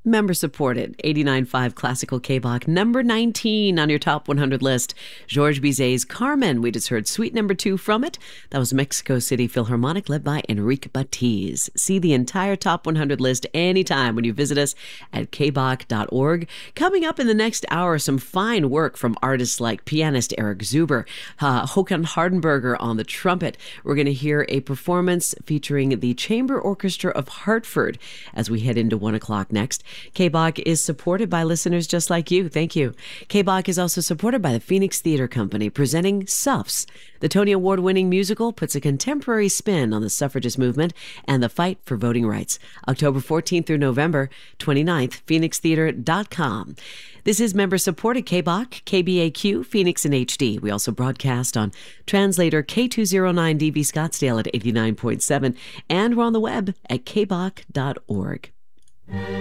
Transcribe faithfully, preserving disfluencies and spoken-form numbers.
Member supported, eighty-nine point five Classical K-Bach, number nineteen on your top one hundred list. Georges Bizet's Carmen, we just heard suite number two from it. That was Mexico City Philharmonic, led by Enrique Batiz. See the entire top one hundred list anytime when you visit us at k bach dot org. Coming up in the next hour, some fine work from artists like pianist Eric Zuber, uh, Håkan Hardenberger on the trumpet. We're going to hear a performance featuring the Chamber Orchestra of Hartford as we head into one o'clock next. K-Bach is supported by listeners just like you. Thank you. K-Bach is also supported by the Phoenix Theater Company, presenting Suffs. The Tony Award-winning musical puts a contemporary spin on the suffragist movement and the fight for voting rights. October fourteenth through November twenty-ninth, phoenix theater dot com. This is member-supported K-Bach, K B A Q, Phoenix in H D. We also broadcast on translator K two oh nine D B Scottsdale at eighty-nine point seven, and we're on the web at k bach dot org.